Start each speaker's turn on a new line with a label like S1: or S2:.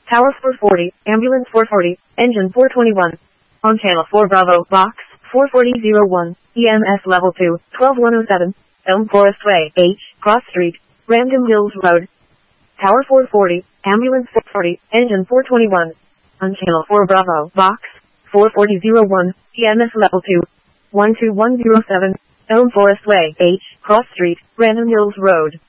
S1: Tower 440, Ambulance 440, Engine 421. On Channel 4 Bravo, Box 44001, EMS Level 2, 12107, Elm Forest Way, H, Cross Street, Random Hills Road. Tower 440, Ambulance 440, Engine 421. On Channel 4 Bravo, Box 44001, EMS Level 2, 12107, Elm Forest Way, H, Cross Street, Random Hills Road.